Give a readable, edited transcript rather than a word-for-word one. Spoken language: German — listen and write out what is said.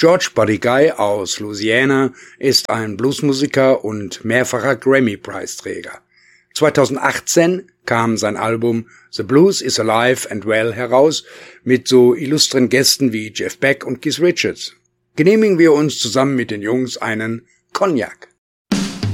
George Buddy Guy aus Louisiana ist ein Bluesmusiker und mehrfacher Grammy-Preisträger. 2018 kam sein Album The Blues is Alive and Well heraus, mit so illustren Gästen wie Jeff Beck und Keith Richards. Genehmigen wir uns zusammen mit den Jungs einen Cognac.